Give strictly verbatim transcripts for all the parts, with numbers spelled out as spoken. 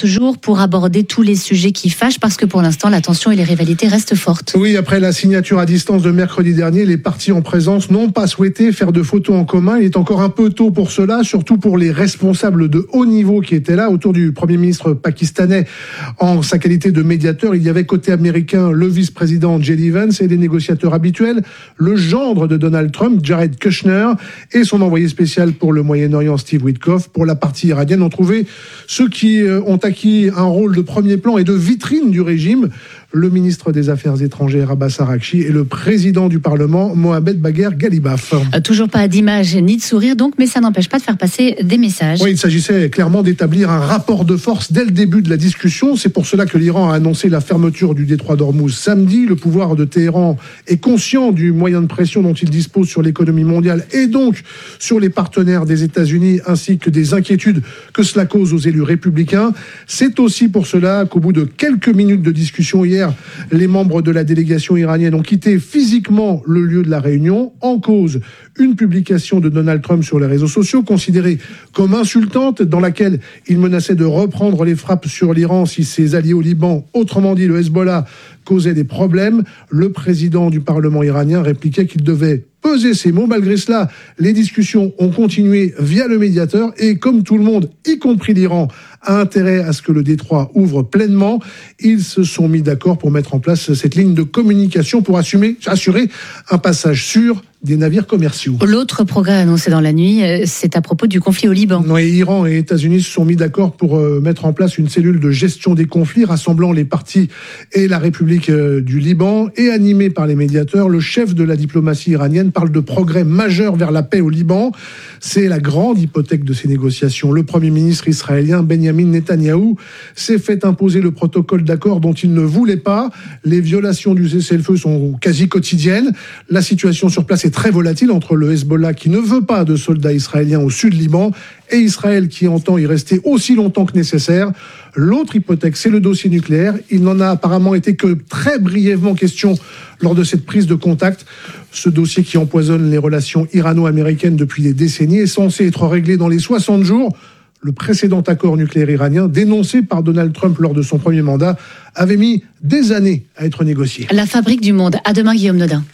quarante jours pour aborder tous les sujets qui fâchent, parce que pour l'instant, la tension et les rivalités restent fortes. Oui, après la signature à distance de mercredi dernier, les partis en présence n'ont pas souhaité faire de photos en commun. Il est encore un peu tôt pour cela, surtout pour les responsables de haut niveau qui étaient là. Autour du Premier ministre pakistanais, en sa qualité de médiateur, il y avait côté américain le vice-président J D Vance et les négociateurs habituels, le gendre de Donald Trump, Jared Kushner, et son envoyé spécial pour le Moyen-Orient, Steve Witkoff. Pour la partie iranienne, on trouvait ceux qui ont acquis un rôle de premier plan et de vitrine du régime, le ministre des Affaires étrangères Abbas Araghchi et le président du Parlement Mohamed Bagher Ghalibaf. Euh, toujours pas d'image ni de sourire donc, mais ça n'empêche pas de faire passer des messages. Oui, il s'agissait clairement d'établir un rapport de force dès le début de la discussion. C'est pour cela que l'Iran a annoncé la fermeture du détroit d'Ormuz samedi. Le pouvoir de Téhéran est conscient du moyen de pression dont il dispose sur l'économie mondiale et donc sur les partenaires des États-Unis, ainsi que des inquiétudes que cela cause aux élus républicains. C'est aussi pour cela qu'au bout de quelques minutes de discussion hier, les membres de la délégation iranienne ont quitté physiquement le lieu de la réunion. En cause, une publication de Donald Trump sur les réseaux sociaux considérée comme insultante, dans laquelle il menaçait de reprendre les frappes sur l'Iran si ses alliés au Liban, autrement dit le Hezbollah, causaient des problèmes. Le président du Parlement iranien répliquait qu'il devait peser ses mots. Malgré cela, les discussions ont continué via le médiateur et comme tout le monde, y compris l'Iran, a intérêt à ce que le détroit ouvre pleinement, ils se sont mis d'accord pour mettre en place cette ligne de communication pour assumer, assurer un passage sûr des navires commerciaux. L'autre progrès annoncé dans la nuit, c'est à propos du conflit au Liban. Oui, Iran et États-Unis se sont mis d'accord pour euh, mettre en place une cellule de gestion des conflits rassemblant les partis et la République euh, du Liban. Et animé par les médiateurs, le chef de la diplomatie iranienne parle de progrès majeurs vers la paix au Liban. C'est la grande hypothèque de ces négociations. Le Premier ministre israélien Benjamin Netanyahou s'est fait imposer le protocole d'accord dont il ne voulait pas. Les violations du cessez-le-feu sont quasi quotidiennes. La situation sur place est très volatile entre le Hezbollah qui ne veut pas de soldats israéliens au sud Liban et Israël qui entend y rester aussi longtemps que nécessaire. L'autre hypothèque, c'est le dossier nucléaire. Il n'en a apparemment été que très brièvement question lors de cette prise de contact. Ce dossier qui empoisonne les relations irano-américaines depuis des décennies est censé être réglé dans les soixante jours. Le précédent accord nucléaire iranien, dénoncé par Donald Trump lors de son premier mandat, avait mis des années à être négocié. La fabrique du monde. À demain, Guillaume Nodin.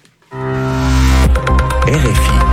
R F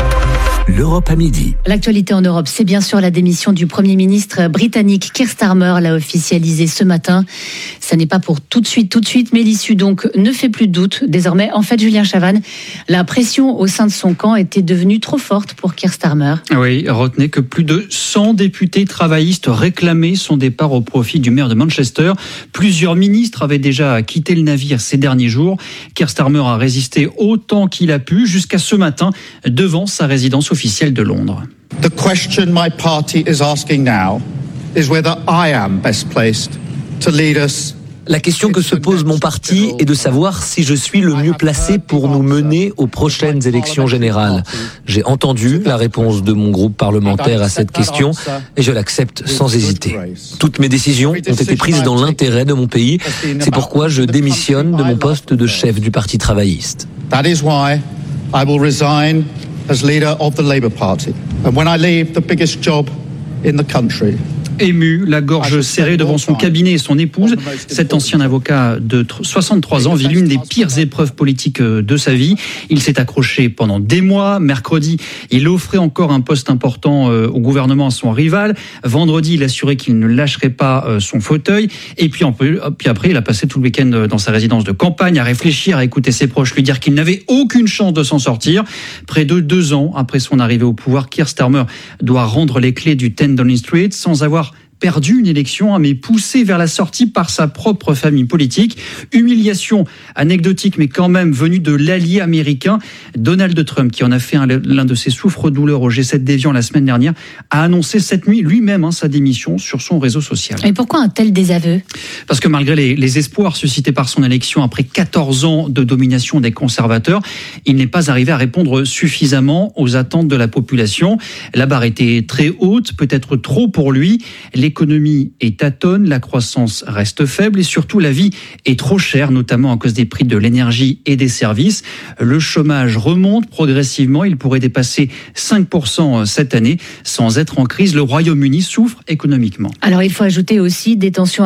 I, l'Europe à midi. L'actualité en Europe, c'est bien sûr la démission du Premier ministre britannique. Keir Starmer l'a officialisé ce matin. Ça n'est pas pour tout de suite, tout de suite, mais l'issue donc ne fait plus de doute. Désormais, en fait, Julien Chavannes, la pression au sein de son camp était devenue trop forte pour Keir Starmer. Oui, retenez que plus de cent députés travaillistes réclamaient son départ au profit du maire de Manchester. Plusieurs ministres avaient déjà quitté le navire ces derniers jours. Keir Starmer a résisté autant qu'il a pu jusqu'à ce matin devant sa résidence officielle de Londres. The question my party is asking now is whether I am best placed to lead us. La question que se pose mon parti est de savoir si je suis le mieux placé pour nous mener aux prochaines élections générales. J'ai entendu la réponse de mon groupe parlementaire à cette question et je l'accepte sans hésiter. Toutes mes décisions ont été prises dans l'intérêt de mon pays. C'est pourquoi je démissionne de mon poste de chef du Parti travailliste. That is why I will resign as leader of the Labour Party. And when I leave the biggest job in the country. Ému, la gorge serrée devant son cabinet et son épouse, cet ancien avocat de soixante-trois ans vit l'une des pires épreuves politiques de sa vie. Il s'est accroché pendant des mois. Mercredi, il offrait encore un poste important au gouvernement à son rival. Vendredi, il assurait qu'il ne lâcherait pas son fauteuil. Et puis, puis après, il a passé tout le week-end dans sa résidence de campagne à réfléchir, à écouter ses proches lui dire qu'il n'avait aucune chance de s'en sortir. Près de deux ans après son arrivée au pouvoir, Keir Starmer doit rendre les clés du dix Downing Street sans avoir perdu une élection, mais poussé vers la sortie par sa propre famille politique. Humiliation anecdotique, mais quand même venue de l'allié américain. Donald Trump, qui en a fait un, l'un de ses souffres-douleurs au G sept d'Évian la semaine dernière, a annoncé cette nuit lui-même hein, sa démission sur son réseau social. Et pourquoi un tel désaveu ? Parce que malgré les, les espoirs suscités par son élection après quatorze ans de domination des conservateurs, il n'est pas arrivé à répondre suffisamment aux attentes de la population. La barre était très haute, peut-être trop pour lui. Les L'économie est tâtonne, la croissance reste faible et surtout la vie est trop chère, notamment à cause des prix de l'énergie et des services. Le chômage remonte progressivement, il pourrait dépasser cinq pour cent cette année. Sans être en crise, le Royaume-Uni souffre économiquement. Alors il faut ajouter aussi des tensions